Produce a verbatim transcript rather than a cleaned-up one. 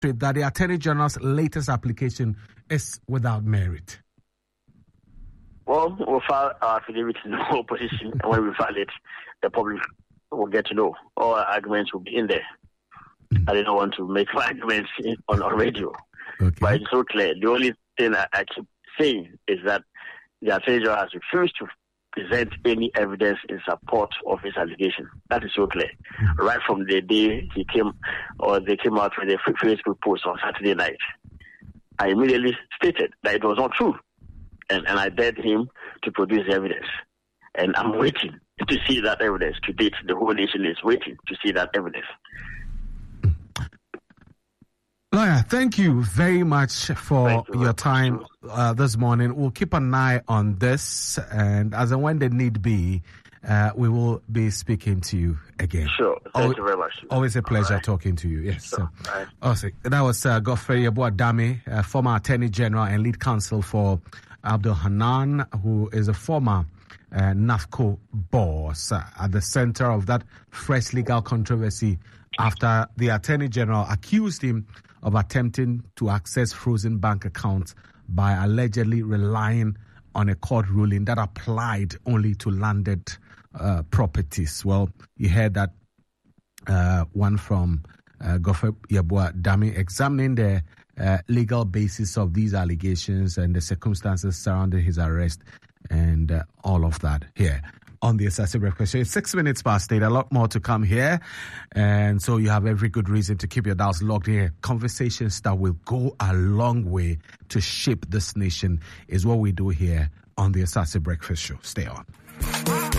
that the Attorney General's latest application is without merit? Well, we'll file our affidavit in the opposition, and when we file it, the public will get to know. All our arguments will be in there. Mm. I didn't want to make my arguments in, on, on radio. Okay. But it's so clear. The only thing I, I keep saying is that the Attorney General has refused to present any evidence in support of his allegation. That is so clear. Mm. Right from the day he came, or they came out with a Facebook post on Saturday night, I immediately stated that it was not true. And, and I begged him to produce evidence. And I'm waiting to see that evidence. To date, the whole nation is waiting to see that evidence. Lawyer, thank you very much for you your time uh, this morning. We'll keep an eye on this, and as and when the need be, uh, we will be speaking to you again. Sure. Thank always, you very much. Always a pleasure right. talking to you. Yes. Sure. So, right. awesome. That was uh, Godfrey Yeboah-Dame, uh, former Attorney General and lead counsel for Abdul Hanan, who is a former uh, NAFCO boss, uh, at the center of that fresh legal controversy after the Attorney General accused him of attempting to access frozen bank accounts by allegedly relying on a court ruling that applied only to landed uh, properties. Well, you heard that uh, one from uh, Godfrey Yeboah-Dame examining the uh, legal basis of these allegations and the circumstances surrounding his arrest and uh, all of that here on the Asase Breakfast Show. It's six minutes past eight. A lot more to come here. And so you have every good reason to keep your dials logged here. Conversations that will go a long way to shape this nation is what we do here on the Asase Breakfast Show. Stay on.